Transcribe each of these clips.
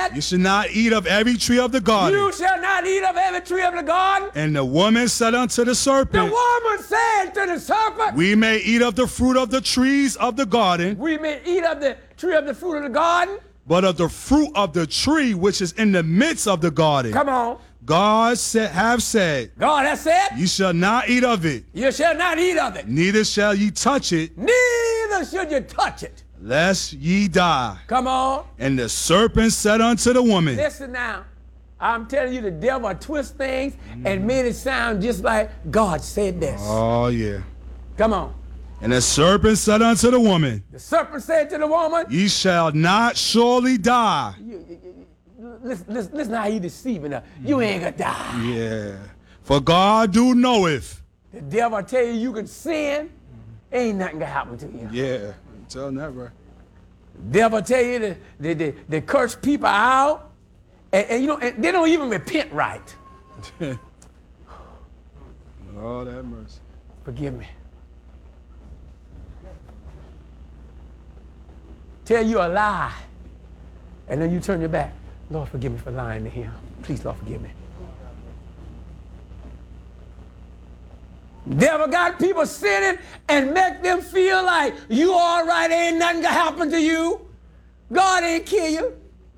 said, you should not eat of every tree of the garden. you shall not eat of every tree of the garden. And the woman said unto the The serpent, woman said to the serpent, we may eat of the fruit of the trees of the garden, we may eat of the tree of the fruit of the garden. but of the fruit of the tree which is in the midst of the garden, Come on. God have said, God has said, you shall not eat of it, you shall not eat of it. neither shall ye touch it, Neither should you touch it. lest ye die. Come on. And the serpent said unto the woman, Listen now. I'm telling you, the devil twist things and made it sound just like God said this. oh yeah. Come on. And the serpent said unto the woman, The serpent said to the woman, ye shall not surely die. listen how he deceiving her. You ain't gonna die. Yeah. For God do knoweth. The devil tell you you can sin, ain't nothing gonna happen to you. Yeah. I'm telling that right. Devil tell you they curse people out, and you know, and they don't even repent right. Oh, that mercy. Forgive me. Tell you a lie, and then you turn your back. Lord, forgive me for lying to him. Please, Lord, forgive me. Devil got people sinning and make them feel like you all right, ain't nothing gonna happen to you. God ain't kill you.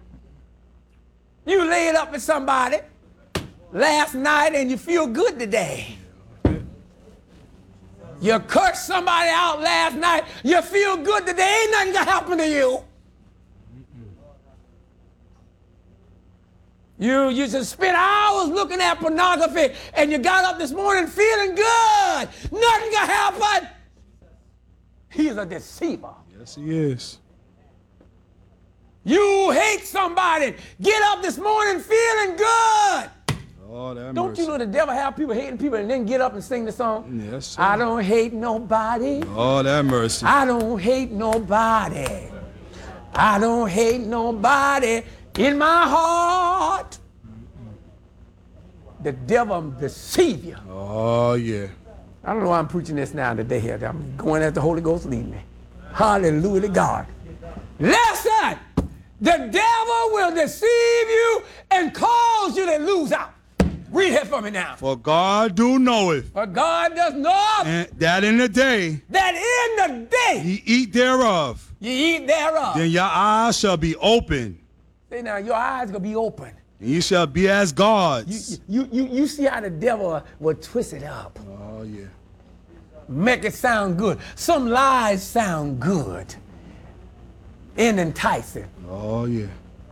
You laid up with somebody last night and you feel good today. You cursed somebody out last night, you feel good today, ain't nothing gonna happen to you. You just spent hours looking at pornography and you got up this morning feeling good. Nothing gonna happen. He's a deceiver. Yes, he is. You hate somebody. Get up this morning feeling good. Oh, that Don't mercy. you know the devil have people hating people and then get up and sing the song? Yes, sir. I don't hate nobody. Oh, that mercy. I don't hate nobody. I don't hate nobody in my heart. The devil deceive you. Oh, yeah. I don't know why I'm preaching this now today here. I'm going as the Holy Ghost lead me. Hallelujah to God. Listen, the devil will deceive you and cause you to lose out. Read it for me now. For God do knoweth, For God does know and that in the day that in the day ye eat thereof, you eat thereof. then your eyes shall be open, Say now, your eyes gonna be open. and ye shall be as gods. You see how the devil will twist it up. Oh, yeah. Make it sound good. Some lies sound good and enticing. Oh, yeah.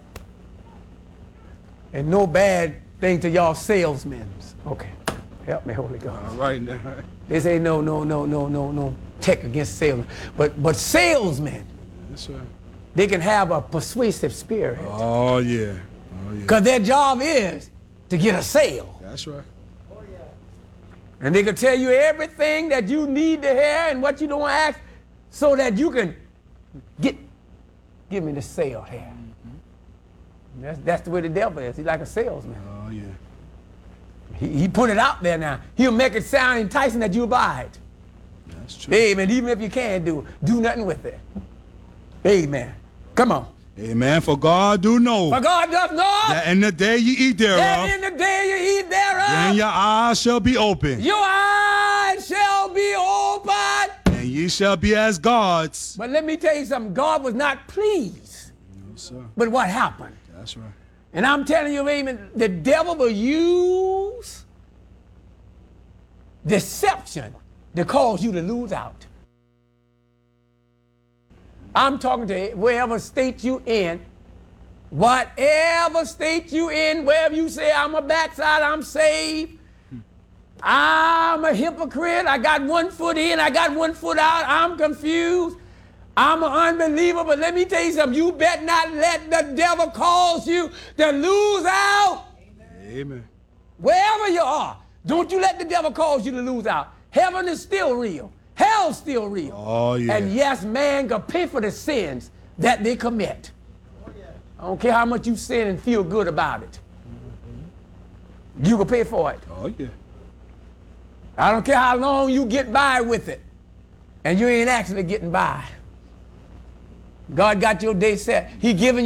And no bad thing to y'all salesmen. Okay, help me, Holy Ghost. All right now. They say no tech against salesmen. But salesmen, That's right. they can have a persuasive spirit. Oh, yeah. Oh, yeah. Because their job is to get a sale. That's right. And they can tell you everything that you need to hear and what you don't ask so that you can give me the sale here. That's the way the devil is. He's like a salesman. Oh, yeah. He put it out there now. He'll make it sound enticing that you'll buy it. That's true. Amen. Even if you can't do nothing with it. Amen. Come on. Amen. For God do know For God does know that in the day ye eat that thereof, in the day you eat thereof, then your eyes shall be open, your eyes shall be open. and ye shall be as gods. But let me tell you something. God was not pleased No, sir. with what happened. That's right. And I'm telling you, amen, the devil will use deception to cause you to lose out. I'm talking to wherever state you in, whatever state you in, wherever you say, I'm a backside, I'm saved, I'm a hypocrite, I got one foot in, I got one foot out, I'm confused, I'm an unbeliever, but let me tell you something, you better not let the devil cause you to lose out. Amen. Wherever you are, don't you let the devil cause you to lose out. Heaven is still real. Hell's still real. Oh, yeah. And yes, man can pay for the sins that they commit. I don't care how much you sin and feel good about it. You can pay for it. Oh, yeah. I don't care how long you get by with it. And you ain't actually getting by. God got your day set. He giving